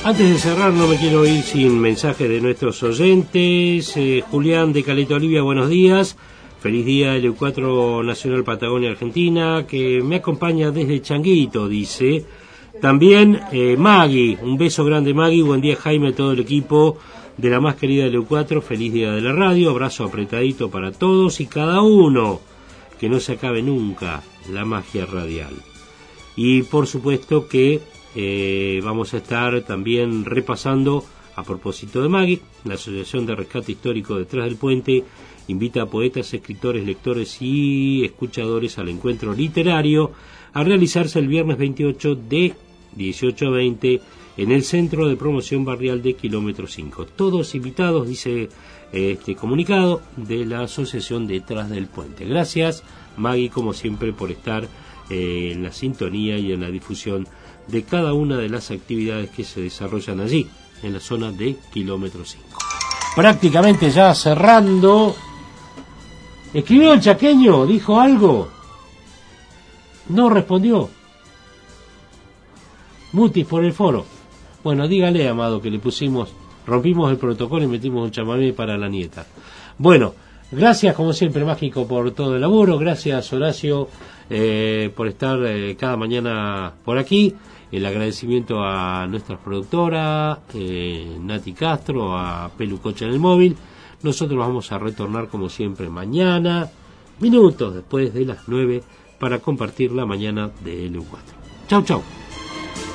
Antes de cerrar, no me quiero ir sin mensajes de nuestros oyentes. Julián de Caleta Olivia, buenos días. Feliz día LU4 Nacional Patagonia Argentina, que me acompaña desde Changuito, dice. También Maggie, un beso grande Maggie, buen día Jaime, todo el equipo de la más querida LU4, feliz día de la radio, abrazo apretadito para todos y cada uno, que no se acabe nunca la magia radial. Y por supuesto que vamos a estar también repasando, a propósito de Maggie, la Asociación de Rescate Histórico Detrás del Puente invita a poetas, escritores, lectores y escuchadores al encuentro literario a realizarse el viernes 28 de 18 a 20 en el Centro de Promoción Barrial de Kilómetro 5. Todos invitados, dice este comunicado de la Asociación Detrás del Puente. Gracias, Maggie, como siempre, por estar en la sintonía y en la difusión de cada una de las actividades que se desarrollan allí, en la zona de Kilómetro 5. Prácticamente ya cerrando. ¿Escribió el chaqueño? ¿Dijo algo? No respondió. Mutis por el foro. Bueno, dígale, Amado, que le rompimos el protocolo y metimos un chamamé para la nieta. Bueno, gracias como siempre, Mágico, por todo el laburo. Gracias, Horacio, por estar cada mañana por aquí. El agradecimiento a nuestra productora, Nati Castro, a Pelucocha en el móvil. Nosotros vamos a retornar como siempre mañana, minutos después de las 9, para compartir la mañana de LU4. Chau, chau.